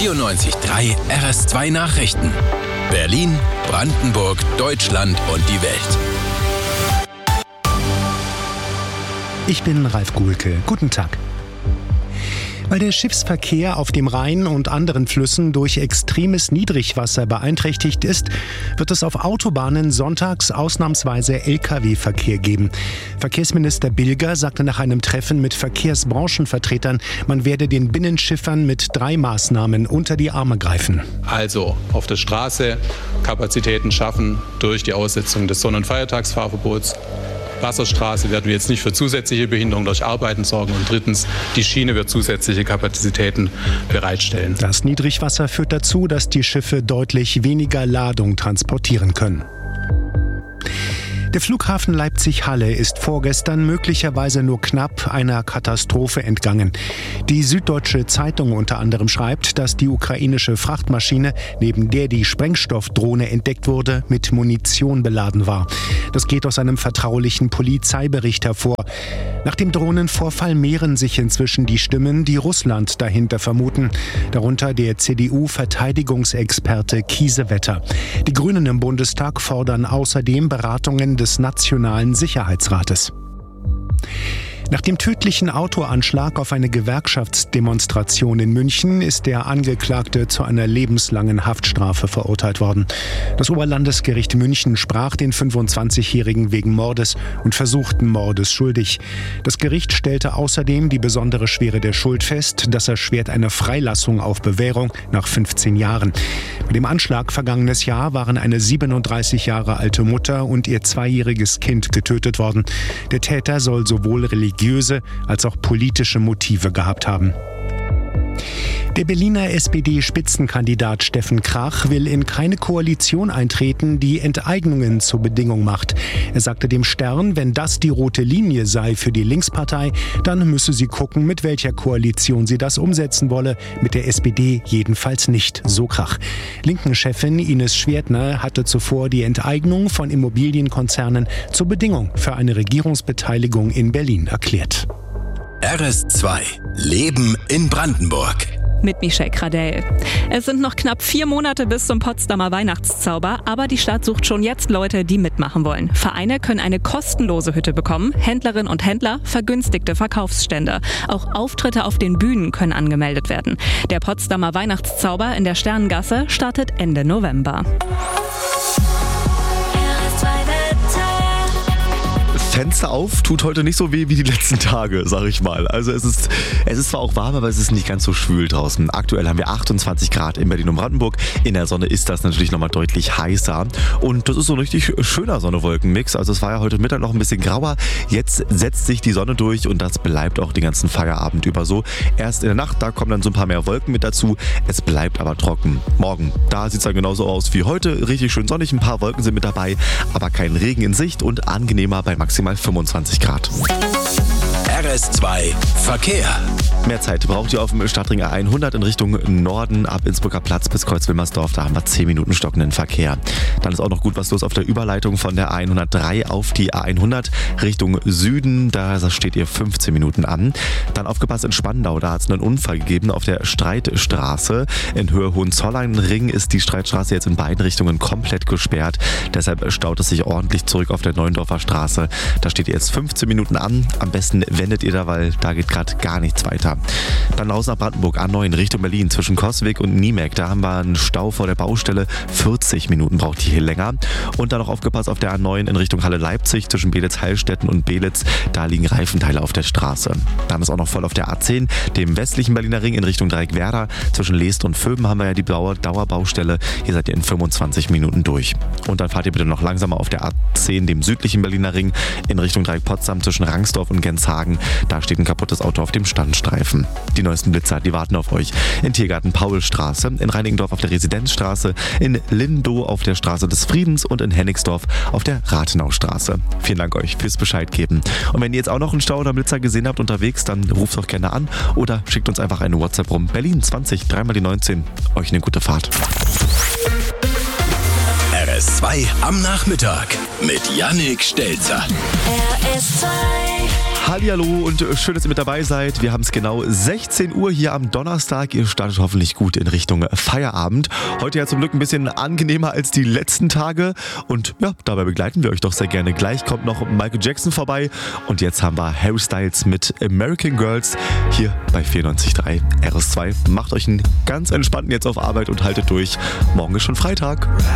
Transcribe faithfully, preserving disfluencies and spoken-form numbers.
vierundneunzig Komma drei R S zwei Nachrichten. Berlin, Brandenburg, Deutschland und die Welt. Ich bin Ralf Guhlke. Guten Tag. Weil der Schiffsverkehr auf dem Rhein und anderen Flüssen durch extremes Niedrigwasser beeinträchtigt ist, wird es auf Autobahnen sonntags ausnahmsweise L K W-Verkehr geben. Verkehrsminister Bilger sagte nach einem Treffen mit Verkehrsbranchenvertretern, man werde den Binnenschiffern mit drei Maßnahmen unter die Arme greifen. Also auf der Straße Kapazitäten schaffen durch die Aussetzung des Sonn- und Feiertagsfahrverbots. Wasserstraße werden wir jetzt nicht für zusätzliche Behinderung durch Arbeiten sorgen. Und drittens, die Schiene wird zusätzliche Kapazitäten bereitstellen. Das Niedrigwasser führt dazu, dass die Schiffe deutlich weniger Ladung transportieren können. Der Flughafen Leipzig-Halle ist vorgestern möglicherweise nur knapp einer Katastrophe entgangen. Die Süddeutsche Zeitung unter anderem schreibt, dass die ukrainische Frachtmaschine, neben der die Sprengstoffdrohne entdeckt wurde, mit Munition beladen war. Das geht aus einem vertraulichen Polizeibericht hervor. Nach dem Drohnenvorfall mehren sich inzwischen die Stimmen, die Russland dahinter vermuten. Darunter der C D U-Verteidigungsexperte Kiesewetter. Die Grünen im Bundestag fordern außerdem Beratungen des Nationalen Sicherheitsrates. Nach dem tödlichen Autoanschlag auf eine Gewerkschaftsdemonstration in München ist der Angeklagte zu einer lebenslangen Haftstrafe verurteilt worden. Das Oberlandesgericht München sprach den fünfundzwanzigjährigen wegen Mordes und versuchten Mordes schuldig. Das Gericht stellte außerdem die besondere Schwere der Schuld fest. Das erschwert eine Freilassung auf Bewährung nach fünfzehn Jahren. Bei dem Anschlag vergangenes Jahr waren eine siebenunddreißig Jahre alte Mutter und ihr zweijähriges Kind getötet worden. Der Täter soll sowohl religiöse als auch politische Motive gehabt haben. Der Berliner S P D-Spitzenkandidat Steffen Krach will in keine Koalition eintreten, die Enteignungen zur Bedingung macht. Er sagte dem Stern, wenn das die rote Linie sei für die Linkspartei, dann müsse sie gucken, mit welcher Koalition sie das umsetzen wolle. Mit der S P D jedenfalls nicht, so Krach. Linken-Chefin Ines Schwertner hatte zuvor die Enteignung von Immobilienkonzernen zur Bedingung für eine Regierungsbeteiligung in Berlin erklärt. R S zwei Leben in Brandenburg. Mit Michelle Kradell. Es sind noch knapp vier Monate bis zum Potsdamer Weihnachtszauber, aber die Stadt sucht schon jetzt Leute, die mitmachen wollen. Vereine können eine kostenlose Hütte bekommen, Händlerinnen und Händler vergünstigte Verkaufsstände. Auch Auftritte auf den Bühnen können angemeldet werden. Der Potsdamer Weihnachtszauber in der Sternengasse startet Ende November. Fenster auf tut heute nicht so weh wie die letzten Tage, sag ich mal. Also es ist, es ist zwar auch warm, aber es ist nicht ganz so schwül draußen. Aktuell haben wir achtundzwanzig Grad in Berlin und Brandenburg. In der Sonne ist das natürlich nochmal deutlich heißer. Und das ist so ein richtig schöner Sonne-Wolken-Mix. Also es war ja heute Mittag noch ein bisschen grauer. Jetzt setzt sich die Sonne durch und das bleibt auch den ganzen Feierabend über so. Erst in der Nacht, da kommen dann so ein paar mehr Wolken mit dazu. Es bleibt aber trocken. Morgen, da sieht es dann genauso aus wie heute. Richtig schön sonnig, ein paar Wolken sind mit dabei, aber kein Regen in Sicht und angenehmer bei maximal fünfundzwanzig Grad. R S zwei Verkehr. Mehr Zeit braucht ihr auf dem Stadtring A hundert in Richtung Norden ab Innsbrucker Platz bis Kreuz-Wilmersdorf. Da haben wir zehn Minuten stockenden Verkehr. Dann ist auch noch gut was los auf der Überleitung von der A hundertdrei auf die A hundert Richtung Süden. Da steht ihr fünfzehn Minuten an. Dann aufgepasst in Spandau. Da hat es einen Unfall gegeben auf der Streitstraße. In Höhe Hohenzollernring ist die Streitstraße jetzt in beiden Richtungen komplett gesperrt. Deshalb staut es sich ordentlich zurück auf der Neuendorfer Straße. Da steht ihr jetzt fünfzehn Minuten an. Am besten wendet ihr da, weil da geht gerade gar nichts weiter. Dann raus nach Brandenburg, A neun Richtung Berlin zwischen Coswig und Niemek. Da haben wir einen Stau vor der Baustelle. vierzig Minuten braucht ihr hier länger. Und dann noch aufgepasst auf der A neun in Richtung Halle Leipzig zwischen Belitz-Heilstätten und Belitz. Da liegen Reifenteile auf der Straße. Dann ist auch noch voll auf der A zehn, dem westlichen Berliner Ring in Richtung Dreieckwerder. Zwischen Leest und Vöben haben wir ja die blaue Dauerbaustelle. Hier seid ihr in fünfundzwanzig Minuten durch. Und dann fahrt ihr bitte noch langsamer auf der A zehn, dem südlichen Berliner Ring in Richtung Dreieck Potsdam zwischen Rangsdorf und Genshagen. Da steht ein kaputtes Auto auf dem Standstreifen. Die neuesten Blitzer, die warten auf euch. In Tiergarten Paulstraße, in Reinickendorf auf der Residenzstraße, in Lindow auf der Straße des Friedens und in Hennigsdorf auf der Rathenaustraße. Vielen Dank euch fürs Bescheid geben. Und wenn ihr jetzt auch noch einen Stau oder Blitzer gesehen habt unterwegs, dann ruft doch gerne an oder schickt uns einfach eine WhatsApp rum. Berlin zwanzig, dreimal die neunzehn. Euch eine gute Fahrt. R S zwei am Nachmittag mit Jannik Stelzer. R S zwei Hallihallo und schön, dass ihr mit dabei seid. Wir haben es genau sechzehn Uhr hier am Donnerstag. Ihr startet hoffentlich gut in Richtung Feierabend. Heute ja zum Glück ein bisschen angenehmer als die letzten Tage. Und ja, dabei begleiten wir euch doch sehr gerne. Gleich kommt noch Michael Jackson vorbei. Und jetzt haben wir Harry Styles mit American Girls hier bei vierundneunzig Komma drei R S zwei. Macht euch einen ganz entspannten jetzt auf Arbeit und haltet durch. Morgen ist schon Freitag.